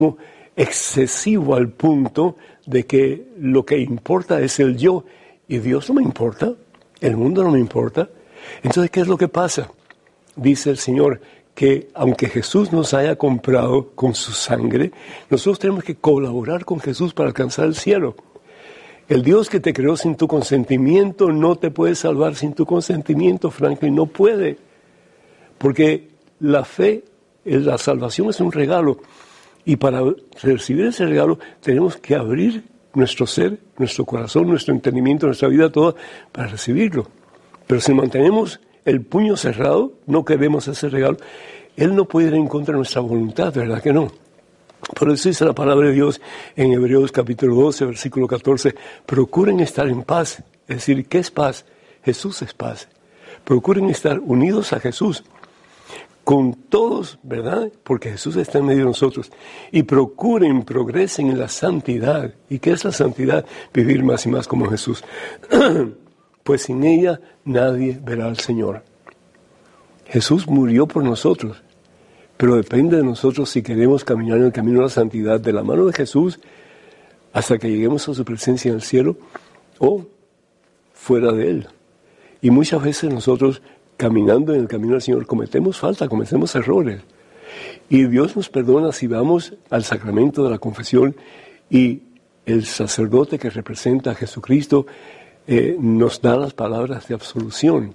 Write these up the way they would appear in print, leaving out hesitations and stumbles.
excesivo al punto de que lo que importa es el yo, y Dios no me importa, el mundo no me importa. Entonces, ¿qué es lo que pasa? Dice el Señor que aunque Jesús nos haya comprado con su sangre, nosotros tenemos que colaborar con Jesús para alcanzar el cielo. El Dios que te creó sin tu consentimiento no te puede salvar sin tu consentimiento, Franklin, no puede. Porque la fe, la salvación es un regalo. Y para recibir ese regalo tenemos que abrir nuestro ser, nuestro corazón, nuestro entendimiento, nuestra vida toda para recibirlo. Pero si mantenemos el puño cerrado, no queremos ese regalo, Él no puede ir en contra de nuestra voluntad, ¿verdad que no? Por eso dice la palabra de Dios en Hebreos capítulo 12, versículo 14, procuren estar en paz. Es decir, ¿qué es paz? Jesús es paz. Procuren estar unidos a Jesús, con todos, ¿verdad? Porque Jesús está en medio de nosotros. Y procuren, progresen en la santidad. ¿Y qué es la santidad? Vivir más y más como Jesús. Pues sin ella nadie verá al Señor. Jesús murió por nosotros, pero depende de nosotros si queremos caminar en el camino de la santidad de la mano de Jesús hasta que lleguemos a su presencia en el cielo o fuera de Él. Y muchas veces nosotros, caminando en el camino del Señor, cometemos falta, cometemos errores. Y Dios nos perdona si vamos al sacramento de la confesión y el sacerdote que representa a Jesucristo nos da las palabras de absolución.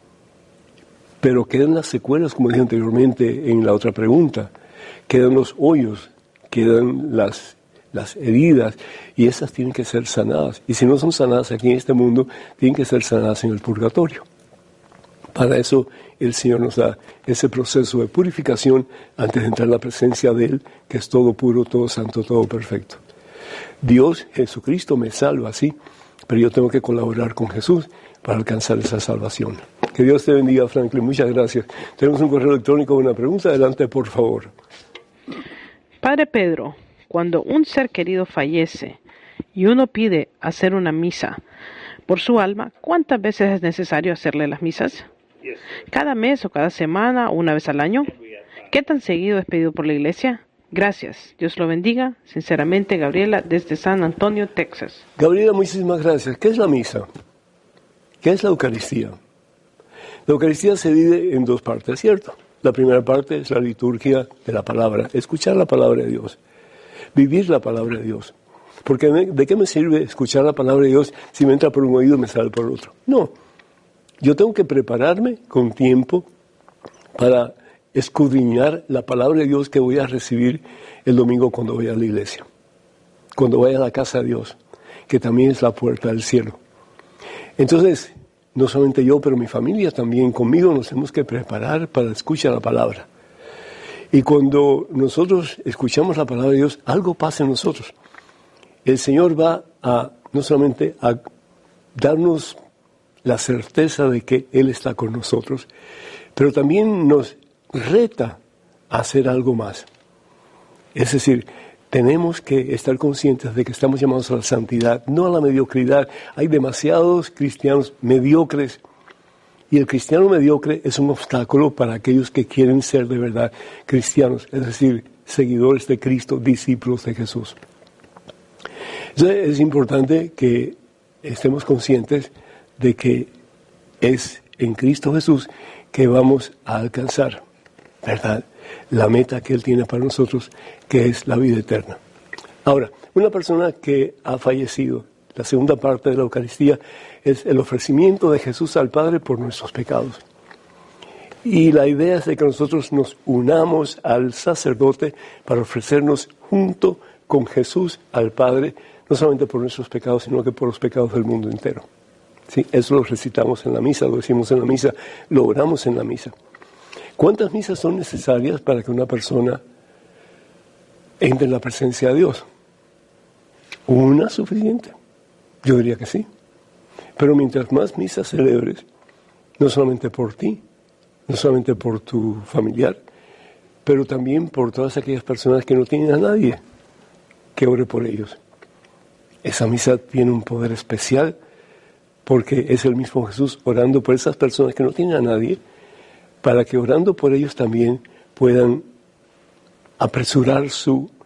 Pero quedan las secuelas, como dije anteriormente en la otra pregunta. Quedan los hoyos, quedan las heridas, y esas tienen que ser sanadas. Y si no son sanadas aquí en este mundo, tienen que ser sanadas en el purgatorio. Para eso el Señor nos da ese proceso de purificación antes de entrar en la presencia de Él, que es todo puro, todo santo, todo perfecto. Dios, Jesucristo, me salva, sí, pero yo tengo que colaborar con Jesús para alcanzar esa salvación. Que Dios te bendiga, Franklin. Muchas gracias. Tenemos un correo electrónico con una pregunta. Adelante, por favor. Padre Pedro, cuando un ser querido fallece y uno pide hacer una misa por su alma, ¿cuántas veces es necesario hacerle las misas? ¿Cada mes o cada semana o una vez al año? ¿Qué tan seguido es pedido por la iglesia? Gracias. Dios lo bendiga. Sinceramente, Gabriela, desde San Antonio, Texas. Gabriela, muchísimas gracias. ¿Qué es la misa? ¿Qué es la Eucaristía? La Eucaristía se divide en dos partes, ¿cierto? La primera parte es la liturgia de la palabra, escuchar la palabra de Dios, vivir la palabra de Dios. Porque ¿de qué me sirve escuchar la palabra de Dios si me entra por un oído y me sale por el otro? No. Yo tengo que prepararme con tiempo para escudriñar la palabra de Dios que voy a recibir el domingo cuando vaya a la iglesia, cuando vaya a la casa de Dios, que también es la puerta del cielo. Entonces, no solamente yo, pero mi familia también conmigo nos tenemos que preparar para escuchar la palabra. Y cuando nosotros escuchamos la palabra de Dios, algo pasa en nosotros. El Señor va a, no solamente a darnos la certeza de que Él está con nosotros, pero también nos reta a hacer algo más. Es decir, tenemos que estar conscientes de que estamos llamados a la santidad, no a la mediocridad. Hay demasiados cristianos mediocres, y el cristiano mediocre es un obstáculo para aquellos que quieren ser de verdad cristianos, es decir, seguidores de Cristo, discípulos de Jesús. Entonces, es importante que estemos conscientes de que es en Cristo Jesús que vamos a alcanzar, ¿verdad?, la meta que Él tiene para nosotros, que es la vida eterna. Ahora, una persona que ha fallecido, la segunda parte de la Eucaristía es el ofrecimiento de Jesús al Padre por nuestros pecados. Y la idea es de que nosotros nos unamos al sacerdote para ofrecernos junto con Jesús al Padre, no solamente por nuestros pecados, sino que por los pecados del mundo entero. ¿Sí? Eso lo recitamos en la misa, lo decimos en la misa, lo oramos en la misa. ¿Cuántas misas son necesarias para que una persona entre en la presencia de Dios? ¿Una suficiente? Yo diría que sí. Pero mientras más misas celebres, no solamente por ti, no solamente por tu familiar, pero también por todas aquellas personas que no tienen a nadie que ore por ellos. Esa misa tiene un poder especial porque es el mismo Jesús orando por esas personas que no tienen a nadie, para que orando por ellos también puedan apresurar su